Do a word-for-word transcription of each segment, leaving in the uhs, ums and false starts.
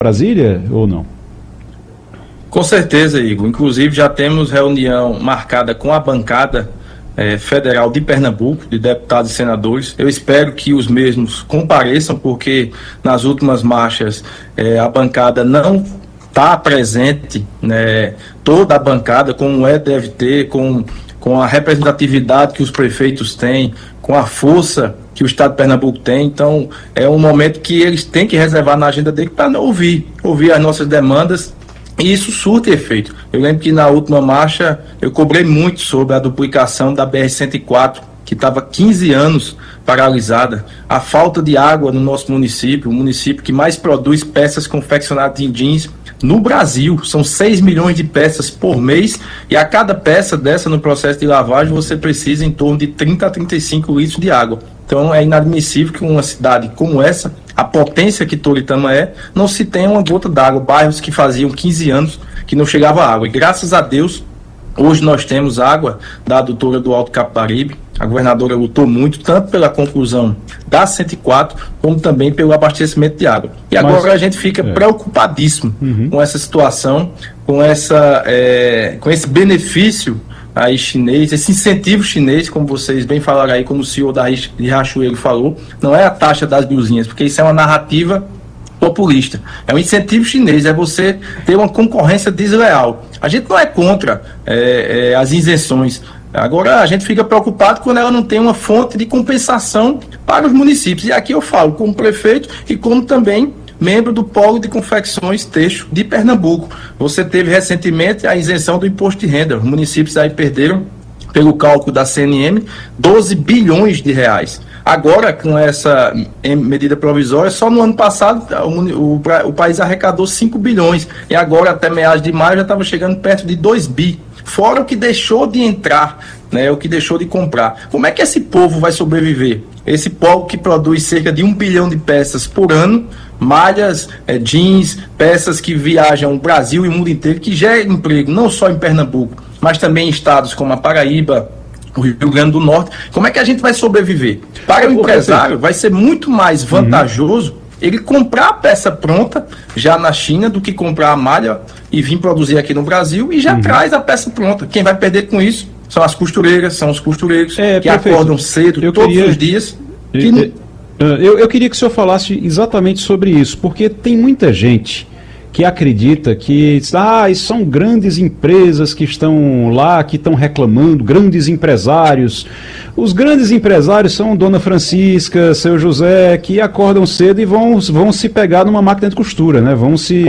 Brasília ou não? Com certeza, Igor. Inclusive já temos reunião marcada com a bancada eh, federal de Pernambuco, de deputados e senadores. Eu espero que os mesmos compareçam, porque nas últimas marchas eh, a bancada não está presente, né, toda a bancada, como é, deve ter, com, com a representatividade que os prefeitos têm, com a força que o Estado de Pernambuco tem. Então é um momento que eles têm que reservar na agenda dele para ouvir, ouvir as nossas demandas, e isso surte efeito. Eu lembro que na última marcha eu cobrei muito sobre a duplicação da B R cento e quatro, que estava quinze anos paralisada, a falta de água no nosso município, o município que mais produz peças confeccionadas em jeans no Brasil. São seis milhões de peças por mês, e a cada peça dessa no processo de lavagem você precisa em torno de trinta a trinta e cinco litros de água. Então é inadmissível que uma cidade como essa, a potência que Toritama é, não se tenha uma gota d'água. Bairros que faziam quinze anos que não chegava água, e graças a Deus hoje nós temos água da adutora do Alto Capibaribe. A governadora lutou muito, tanto pela conclusão da cento e quatro, como também pelo abastecimento de água. E agora Mas, a gente fica é. preocupadíssimo uhum. com essa situação, com, essa, é, com esse benefício aí chinês, esse incentivo chinês, como vocês bem falaram aí, como o senhor da de Riachuelo falou, não é a taxa das blusinhas, porque isso é uma narrativa populista. É um incentivo chinês, é você ter uma concorrência desleal. A gente não é contra é, é, as isenções. Agora a gente fica preocupado quando ela não tem uma fonte de compensação para os municípios. E aqui eu falo como prefeito e como também membro do Polo de Confecções Têxtil de Pernambuco. Você teve recentemente a isenção do imposto de renda. Os municípios aí perderam, pelo cálculo da C N M, doze bilhões de reais. Agora, com essa medida provisória, só no ano passado o, o, o país arrecadou cinco bilhões. E agora, até meados de maio, já estava chegando perto de dois bi. Fora o que deixou de entrar, né, o que deixou de comprar. Como é que esse povo vai sobreviver? Esse povo que produz cerca de um bilhão de peças por ano, malhas, é, jeans, peças que viajam o Brasil e o mundo inteiro, que geram emprego, não só em Pernambuco, mas também em estados como a Paraíba, o Rio Grande do Norte. Como é que a gente vai sobreviver? Para o empresário, vai ser muito mais vantajoso uhum. ele comprar a peça pronta já na China do que comprar a malha e vir produzir aqui no Brasil e já uhum. traz a peça pronta. Quem vai perder com isso são as costureiras, são os costureiros é, que perfeito. acordam cedo eu todos queria... os dias. Que... Eu, eu, eu queria que o senhor falasse exatamente sobre isso, porque tem muita gente que acredita que ah, são grandes empresas que estão lá, que estão reclamando, grandes empresários. Os grandes empresários são Dona Francisca, Seu José, que acordam cedo e vão, vão se pegar numa máquina de costura, né? Vão se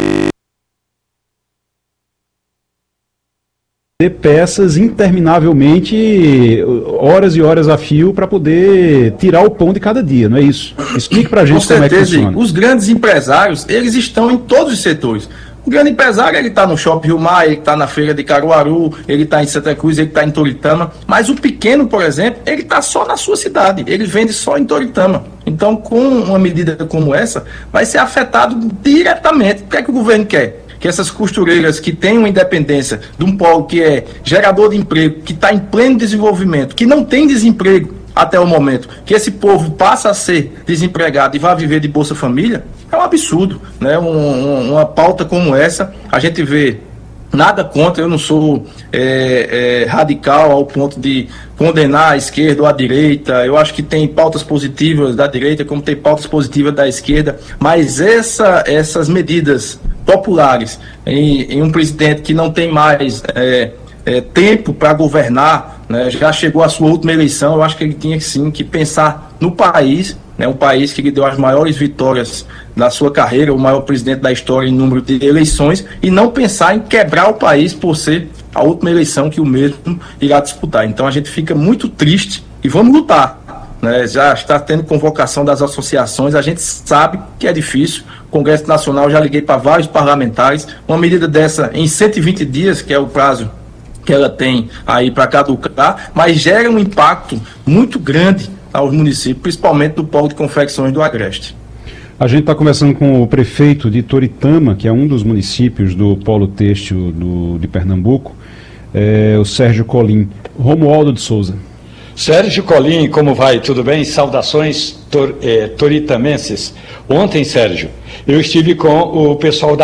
ter peças interminavelmente, horas e horas a fio, para poder tirar o pão de cada dia, não é isso? Explique para a gente como é que funciona. Os grandes empresários, eles estão em todos os setores. O grande empresário, ele está no Shopping Rio Mar, ele está na feira de Caruaru, ele está em Santa Cruz, ele está em Toritama, mas o pequeno, por exemplo, ele está só na sua cidade, ele vende só em Toritama. Então, com uma medida como essa, vai ser afetado diretamente. O que é que o governo quer? Que essas costureiras que têm uma independência de um polo que é gerador de emprego, que está em pleno desenvolvimento, que não tem desemprego até o momento, que esse povo passa a ser desempregado e vai viver de Bolsa Família, é um absurdo, né? Um, um, uma pauta como essa, a gente vê nada contra, eu não sou é, é, radical ao ponto de condenar a esquerda ou a direita. Eu acho que tem pautas positivas da direita, como tem pautas positivas da esquerda, mas essa, essas medidas populares em, em um presidente que não tem mais é, é, tempo para governar, né, já chegou à sua última eleição, eu acho que ele tinha sim que pensar no país, né, um país que lhe deu as maiores vitórias da sua carreira, o maior presidente da história em número de eleições, e não pensar em quebrar o país por ser a última eleição que o mesmo irá disputar. Então a gente fica muito triste e vamos lutar, né? Já está tendo convocação das associações, a gente sabe que é difícil. O Congresso Nacional, já liguei para vários parlamentares, uma medida dessa em cento e vinte dias, que é o prazo que ela tem aí para caducar, mas gera um impacto muito grande aos municípios, principalmente do Polo de Confecções do Agreste. A gente está conversando com o prefeito de Toritama, que é um dos municípios do Polo Têxtil do, de Pernambuco, é, o Sérgio Colim. Romualdo de Souza. Sérgio Colim, como vai? Tudo bem? Saudações tor, é, toritamenses. Ontem, Sérgio, eu estive com o pessoal da